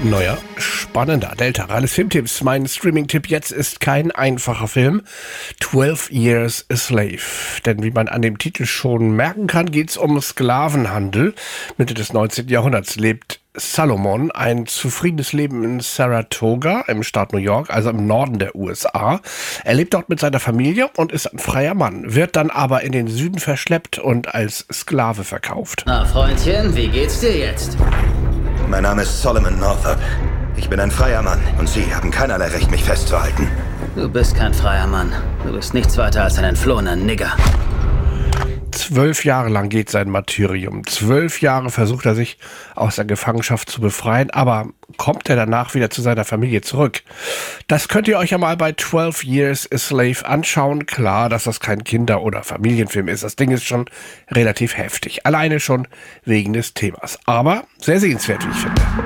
Neuer, spannender Delta Rales Filmtipps. Mein Streaming-Tipp jetzt ist kein einfacher Film. 12 Years a Slave. Denn wie man an dem Titel schon merken kann, geht es um Sklavenhandel. Mitte des 19. Jahrhunderts lebt Salomon ein zufriedenes Leben in Saratoga im Staat New York, also im Norden der USA. Er lebt dort mit seiner Familie und ist ein freier Mann, wird dann aber in den Süden verschleppt und als Sklave verkauft. Na, Freundchen, wie geht's dir jetzt? Mein Name ist Solomon Northup. Ich bin ein freier Mann und Sie haben keinerlei Recht, mich festzuhalten. Du bist kein freier Mann. Du bist nichts weiter als ein entflohener Nigger. 12 Jahre lang geht sein Martyrium. 12 Jahre versucht er sich aus der Gefangenschaft zu befreien, aber kommt er danach wieder zu seiner Familie zurück? Das könnt ihr euch ja mal bei 12 Years a Slave anschauen. Klar, dass das kein Kinder- oder Familienfilm ist. Das Ding ist schon relativ heftig. Alleine schon wegen des Themas. Aber sehr sehenswert, wie ich finde.